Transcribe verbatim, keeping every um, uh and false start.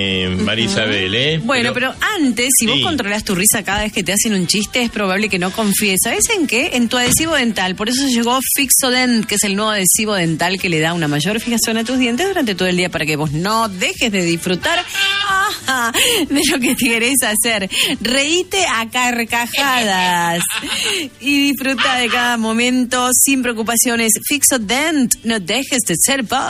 Eh, María Isabel, ¿eh? Bueno, pero, pero antes, si sí. vos controlás tu risa cada vez que te hacen un chiste, es probable que no confíes. ¿Sabés en qué? En tu adhesivo dental. Por eso llegó Fixodent, que es el nuevo adhesivo dental que le da una mayor fijación a tus dientes durante todo el día para que vos no dejes de disfrutar ah, de lo que querés hacer. Reíte a carcajadas y disfruta de cada momento sin preocupaciones. Fixodent, no dejes de ser vos.